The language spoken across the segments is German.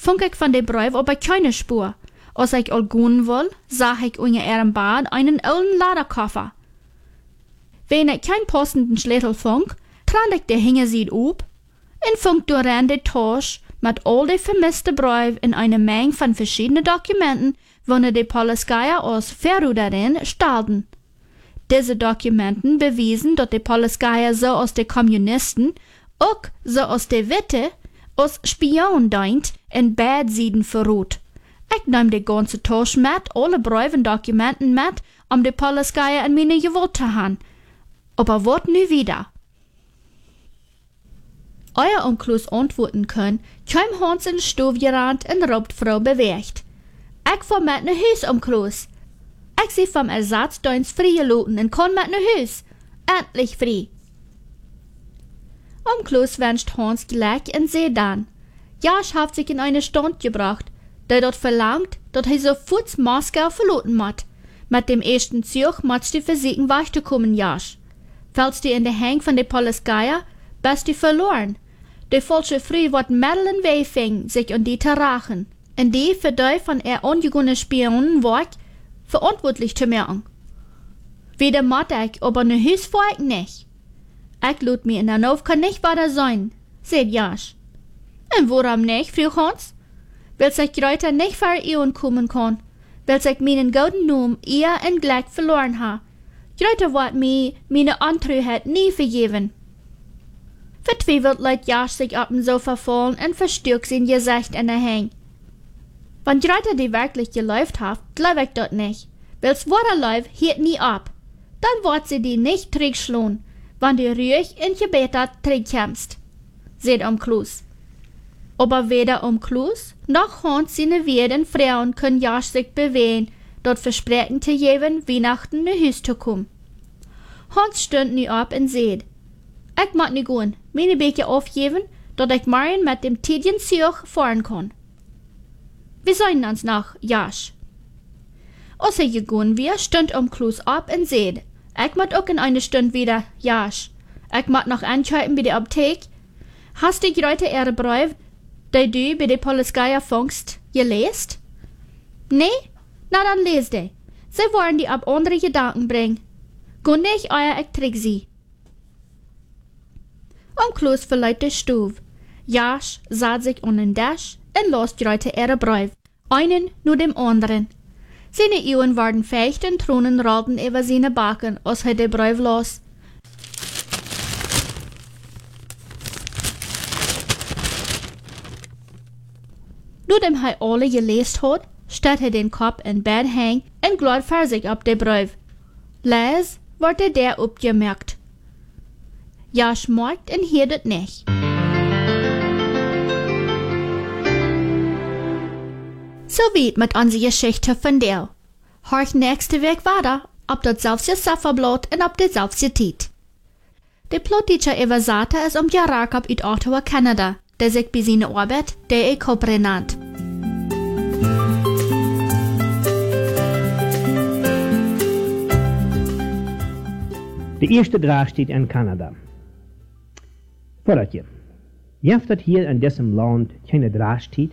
funk ik van de brief op keine Spur. Als ik al gaan wil, zag ik onder ihrem Bad einen alten Laderkoffer. Wenn ik kein passenden Schlüssel funk, trant ik de Hingezied op en funk doorheen de Tasche mit all de vermisste Brieven in eine Menge von verschiedenen Dokumenten, wanneer de Polizeier aus Verruderin stahlten. Diese Dokumenten bewiesen, dat de Polizeier so aus de Kommunisten, auch so aus de Witte, als Spion deint en Badziden verroet. Ik neem de ganze Tasche met, alle Brieven Dokumenten met, de Polizeier in meine Gewalt te gaan. Aber wat nu wieder? Euer Onklus antworten können, kein Hans in Stove gerannt en robt Frau beweegt. Ik fahr met naar huis, Onklus. Ik zie vom Ersatzdienst vrijgeloten en kon met naar huis. Endlich vrij. Onklus wünscht Hans gleich en zei dan. Jasch hat sich in eine Stunde gebracht, der dort verlangt, dat hij sofort Moskau verloten moet. Mit dem ersten Zug moet die versieken wegkommen, Jasch. Fällst du in de Hang von de Polizeier, bist du verloren. De falsche Frau wird mittelen weifing, sich an die te rachen. En die für die von ungegangenen Spionen werk verantwortlich zu machen. Weder mat ich, aber ne Hüs vor ich nicht. Ich lud mir in der Nof kann nicht weiter sein, sagt Jasch. Und warum nicht, frug Hans? Weil sich Greuter nicht für Ehren kommen kann, weil sich meinen guten Namen eher en gleich verloren ha. Greuter wird mir meine Antreuheit nie vergeben. Vertwiebelt lässt Jasch sich auf dem Sofa fallen und verstärkt sein Gesicht in der Hang. Wenn Greuter die wirklich geläuft hat, glaub ich dort nicht. Weil's Waterläuf hielt nie ab. Dann wird sie die nicht zurückschlagen, wenn du ruhig in Gebet zurückkommst, sagt Onklus. Aber weder Onklus noch Hans seine werden Frauen können Jasch sich bewegen, dort versprechen zu geben, Weihnachten nach Hus zu kommen. Hans stund nu ab und sagt, ich mag nicht gehen, meine Becher aufgeben, dat ich morgen mit dem Tidien Zug fahren kann. Wir sehen uns noch, Jasch. Als er gegangen war, stund Onklus ab und sagt, ich mag auch in einer Stunde wieder, Jasch. Ich mag noch anschalten bei der Apotheke. Hast du heute ihre Brief, die du bei der Polizei fangst, gelesen? Nee? Na dann les die. Sie wollen die ab andere Gedanken bringen. Geh nicht, euer ich träg sie. Onklus verleiht die Stube. Jasch sah sich an den Tisch und las heute ihre Brief. Einen nur dem anderen. Seine Augen waren feucht und Tränen rollten über seine Backen, als er den Brief las. Nachdem er alle gelesen hat, stellt er den Kopf in Bett hängen und glott für sich auf den Brief. Les wurde der abgemerkt. Jasch merkt und hört es nicht. So weit mit unserer Geschichte von der. Horch nächste Weg weiter, ob das selbst Safferblatt und ob das selbst Zeit. Der Plotteacher Eversata ist Jarakab uit Ottawa, Kanada, der sich bei seiner Arbeit der Ekopre nennt. De eerste draag steht in Kanada. Voordat je hebt dat hier in diesem Land keine Draag steht,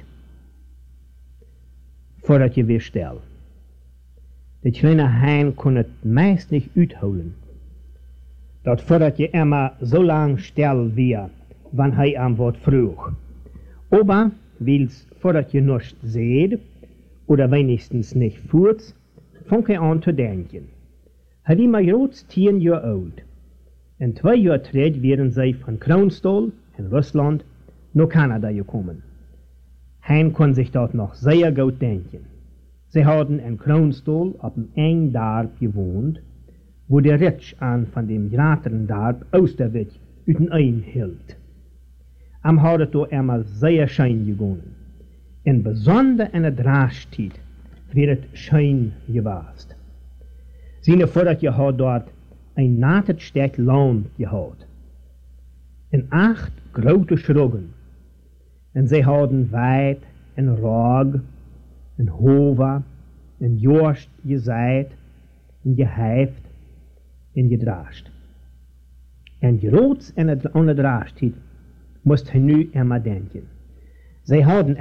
voordat je weer stel. De kleine Hein kon het meist nicht uithouden. Dat voordat je immer so lang stel weer, wann hij am Wort vroeg. Aber, wils voordat je nicht seht, oder wenigstens nicht fuhrt, fang hij an te denken. Hij die maar groot 10 jaar oud. In 2 jaar terug wären zij van Kroonstol in Russland naar Kanada gekommen. Hein kon sich dort noch sehr gut denken. Sie hadden in Kroonstol op een eng Dorp gewohnt, wo der Ritsch an von dem grateren Dorp Oosterwijk uitein hield. Am hadden do immer sehr schön gegangen. In besonder in der Draagstied wird het schön gewast. Seine Vater had dort ein natet sterk Land gehad. In 8 grote Schruggen. En zij hadden weit en rog, en hova, en jorst gezaaid, en gehijft, en gedraasd. En groots en onder draagstied moest hij nu immer denken. Zij hadden